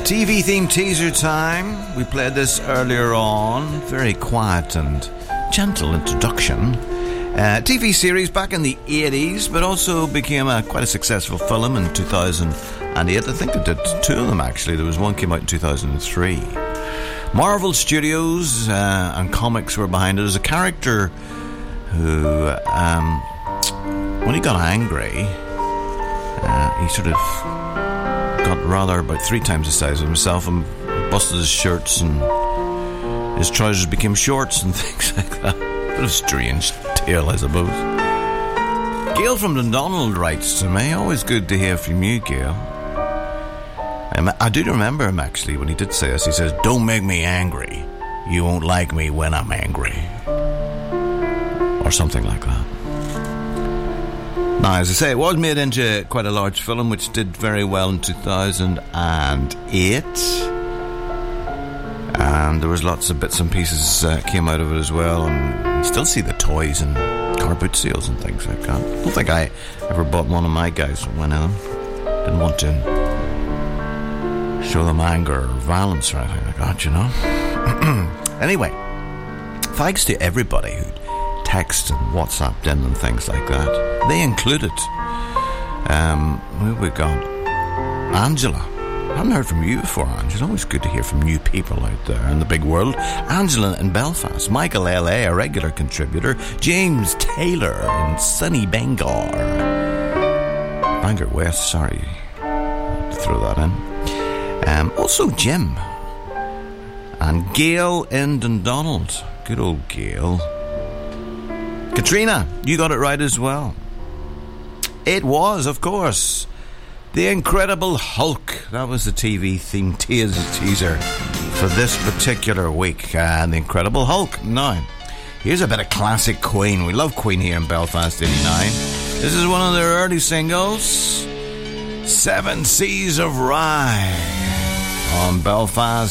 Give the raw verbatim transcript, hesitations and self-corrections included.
T V theme teaser time. We played this earlier on. Very quiet and gentle introduction. Uh, T V series back in the eighties, but also became a, quite a successful film in two thousand eight. I think they did two of them, actually. There was one came out in two thousand three. Marvel Studios uh, and comics were behind it. There's a character who, um, when he got angry, uh, he sort of got rather about three times the size of himself and busted his shirts, and his trousers became shorts and things like that. Bit of a strange tale, I suppose. Gail from Dundonald writes to me. Always good to hear from you, Gail. Um, I do remember him, actually, when he did say this. He says, "Don't make me angry. You won't like me when I'm angry." Or something like that. Now, as I say, it was made into quite a large film, which did very well in two thousand eight. And there was lots of bits and pieces uh, came out of it as well. And you still see the toys and car boot sales and things like that. I don't think I ever bought one of my guys when I didn't want to show them anger or violence or anything like that, you know. Anyway, thanks to everybody who texted and WhatsApped in and things like that. They included, um, who we got? Angela. I haven't heard from you before, Angela. Always good to hear from new people out there in the big world. Angela in Belfast. Michael L A, a regular contributor. James Taylor in sunny Bangor. Bangor West, sorry. To throw that in. Um, also Jim and Gail in Dundonald. Good old Gail. Katrina, you got it right as well. It was, of course, The Incredible Hulk. That was the T V theme teaser for this particular week. And The Incredible Hulk. Now, here's a bit of classic Queen. We love Queen here in Belfast eighty-nine. This is one of their early singles, Seven Seas of Rye, on Belfast